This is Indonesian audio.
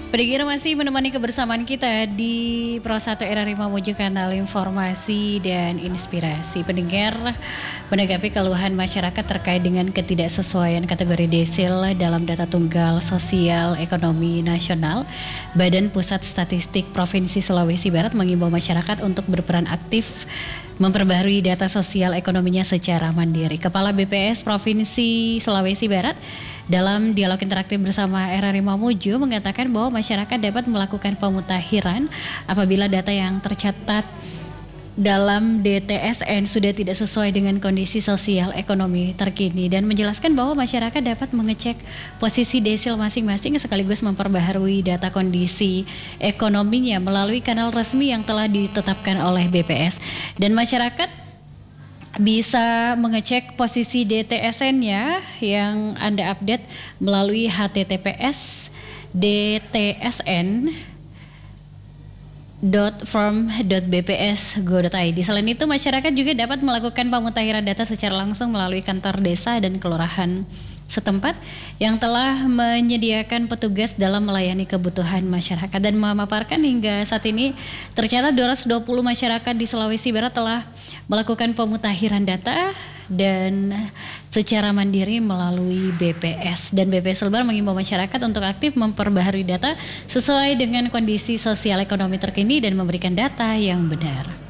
Pendengar masih menemani kebersamaan kita di Pro 1 RRI Mamuju, kanal informasi dan inspirasi. Pendengar, menanggapi keluhan masyarakat terkait dengan ketidaksesuaian kategori desil dalam data tunggal sosial ekonomi nasional, Badan Pusat Statistik Provinsi Sulawesi Barat mengimbau masyarakat untuk berperan aktif memperbaharui data sosial ekonominya secara mandiri. Kepala BPS Provinsi Sulawesi Barat dalam dialog interaktif bersama RRI Mamuju mengatakan bahwa masyarakat dapat melakukan pemutakhiran apabila data yang tercatat dalam DTSN sudah tidak sesuai dengan kondisi sosial ekonomi terkini, dan menjelaskan bahwa masyarakat dapat mengecek posisi desil masing-masing sekaligus memperbaharui data kondisi ekonominya melalui kanal resmi yang telah ditetapkan oleh BPS, dan masyarakat bisa mengecek posisi DTSN-nya yang Anda update melalui https dtsn.form.bps.go.id. Selain itu, masyarakat juga dapat melakukan pemutakhiran data secara langsung melalui kantor desa dan kelurahan setempat yang telah menyediakan petugas dalam melayani kebutuhan masyarakat, dan memaparkan hingga saat ini tercatat 220 masyarakat di Sulawesi Barat telah melakukan pemutakhiran data dan secara mandiri melalui BPS, dan BPS Sulbar mengimbau masyarakat untuk aktif memperbaharui data sesuai dengan kondisi sosial ekonomi terkini dan memberikan data yang benar.